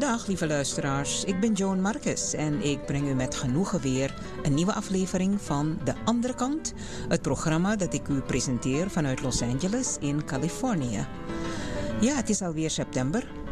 Dag lieve luisteraars, ik ben Joan Marcus en ik breng u met genoegen weer een nieuwe aflevering van De Andere Kant, het programma dat ik u presenteer vanuit Los Angeles in Californië. Ja, het is alweer september